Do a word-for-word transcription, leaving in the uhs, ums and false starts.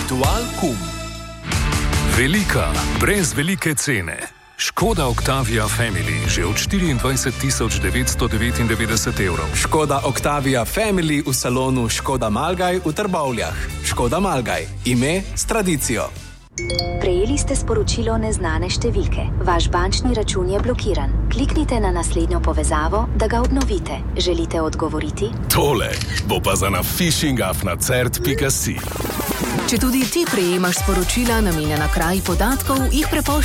Mutual Kum. Velika, brez velike cene. Škoda Octavia Family že od štiriindvajset tisoč devetsto devetindevetdeset evrov. Škoda Octavia Family v salonu Škoda Malgaj v Trbovljah. Škoda Malgaj. Ime s tradicijo. Prejeli ste sporočilo neznane številke. Vaš bančni račun je blokiran. Kliknite na naslednjo povezavo, da ga obnovite. Želite odgovoriti? Tole bo pa za na phishing af na cert pika si. Če tudi ti prejemaš sporočila namenjena kraji podatkov, jih prepošlji